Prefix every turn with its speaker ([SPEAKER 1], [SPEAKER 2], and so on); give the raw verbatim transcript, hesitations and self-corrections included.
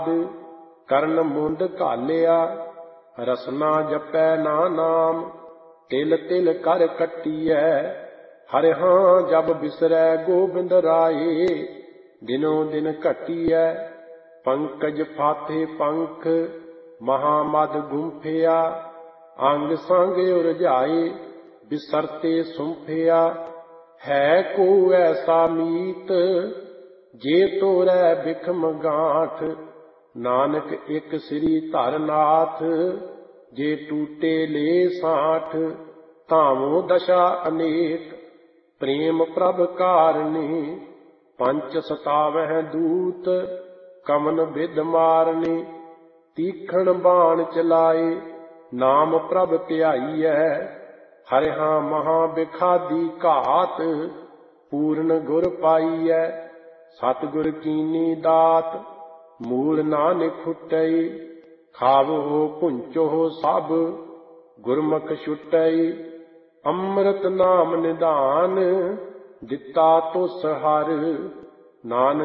[SPEAKER 1] ਕਰਨ ਮੁੰਡ ਘਾਲਿਆ, ਰਸਨਾ ਜਪੈ ਨਾ ਨਾਮ। ਤਿਲ ਤਿਲ ਕਰ ਕੱਟੀਐ, ਹਰਿ ਜਬ ਬਿਸਰੈ ਗੋਬਿੰਦ ਰਾਏ। ਦਿਨੋ ਦਿਨ ਘਟੀਐ, ਪੰਕਜ ਫਾਥੇ ਪੰਖ, ਮਹਾਮਦ ਗੁੰਫਿਆ। ਅੰਗ ਸੰਗ ਉਰਝਾਏ, ਬਿਸਰਤੇ ਸੁੰਫਿਆ। ਹੈ ਕੋ ਐਸਾ ਮੀਤ, ਜੇ ਤੋਰੈ ਬਿਖਮ ਗਾਂਠ। ਨਾਨਕ ਇੱਕ ਸ੍ਰੀ ਧਰ ਨਾਥ, ਜੇ ਟੂਟੇ ਲੇ ਸਾਠ। ਧਾਵੋ ਦਸ਼ਾ ਅਨੇਕ, ਪ੍ਰੇਮ ਪ੍ਰਭ ਕਾਰਨੀ। ਪੰਚ ਸਤਾਵਹਿ ਦੂਤ, ਕਮਨ ਬਿਦ ਮਾਰਨੀ। ਤੀਖਣ ਬਾਣ ਚਲਾਏ, ਨਾਮ ਪ੍ਰਭ ਧਿਆਈਐ। ਹਰਿ ਮਹਾ ਬਿਖਾਦੀ ਘਾਤ, ਪੂਰਨ ਗੁਰ ਪਾਈਐ। ਸਤਿਗੁਰ ਕੀਨੀ ਦਾਤ, ਮੂਲ ਨਾਨਕ ਫੁਟਈ। ਖਾਵੋ ਭੁੰਚੋ ਸਭ, ਗੁਰਮੁਖ ਛੁਟਈ। ਅੰਮ੍ਰਿਤ ਨਾਮ ਨਿਧਾਨ, ਦਿੱਤਾ ਤੁਸ ਹਰਿ। ਨਾਨਕ